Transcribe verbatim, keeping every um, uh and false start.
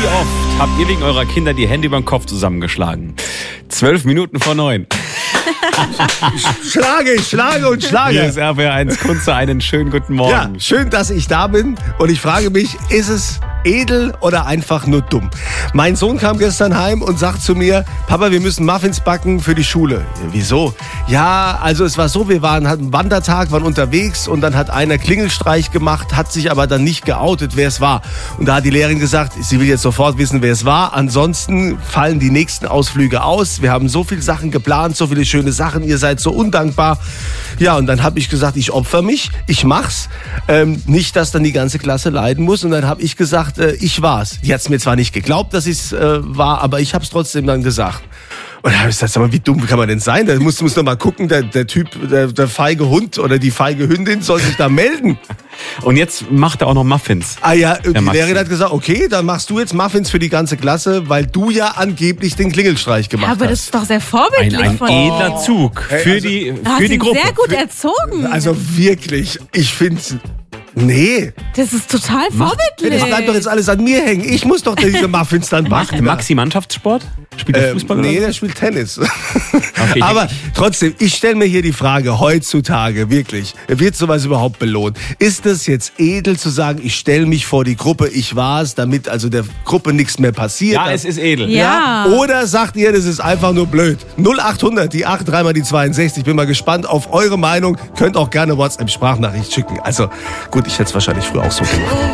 Wie oft habt ihr wegen eurer Kinder die Hände über den Kopf zusammengeschlagen? Zwölf Minuten vor neun. Schlage, ich schlage und schlage. Hier ist R B R eins Kunze, einen schönen guten Morgen. Ja, schön, dass ich da bin. Und ich frage mich, ist es edel oder einfach nur dumm? Mein Sohn kam gestern heim und sagt zu mir, Papa, wir müssen Muffins backen für die Schule. Ja, wieso? Ja, also es war so, wir waren, hatten einen Wandertag, waren unterwegs und dann hat einer Klingelstreich gemacht, hat sich aber dann nicht geoutet, wer es war. Und da hat die Lehrerin gesagt, sie will jetzt sofort wissen, wer es war. Ansonsten fallen die nächsten Ausflüge aus. Wir haben so viele Sachen geplant, so viele schöne Sachen, ihr seid so undankbar. Ja, und dann habe ich gesagt, ich opfer mich, ich mach's. Ähm, nicht, dass dann die ganze Klasse leiden muss. Und dann habe ich gesagt, äh, ich war's. Die hat's mir zwar nicht geglaubt, dass ich's äh, war, aber ich hab's trotzdem dann gesagt. Und da habe ich gesagt, sag mal, wie dumm kann man denn sein? Da musst du musst noch mal gucken, der, der Typ, der, der feige Hund oder die feige Hündin soll sich da melden. Und jetzt macht er auch noch Muffins. Ah ja, die Maxi. Lehrerin hat gesagt, okay, dann machst du jetzt Muffins für die ganze Klasse, weil du ja angeblich den Klingelstreich gemacht Ja, aber das hast. ist doch sehr vorbildlich Ein, ein von edler Zug für Hey, also- die, Du hast für die ihn Gruppe. sehr gut erzogen. Also wirklich, ich finde nee. Das ist total Ja, vorbildlich. das bleibt doch jetzt alles an mir hängen. Ich muss doch diese Muffins dann Macht backen. Maxi Mannschaftssport? Spielt er Ähm, Fußball? nee, oder? der spielt Tennis. Okay. Aber trotzdem, ich stelle mir hier die Frage, heutzutage wirklich, wird sowas überhaupt belohnt? Ist es jetzt edel zu sagen, ich stelle mich vor die Gruppe, ich war's, damit also der Gruppe nichts mehr passiert? Ja, es ist edel. Ja. Oder sagt ihr, das ist einfach nur blöd? null acht hundert, die acht, dreimal die zweiundsechzig. Bin mal gespannt auf eure Meinung. Könnt auch gerne WhatsApp-Sprachnachricht schicken. Also gut, ich hätte es wahrscheinlich früher auch so gemacht.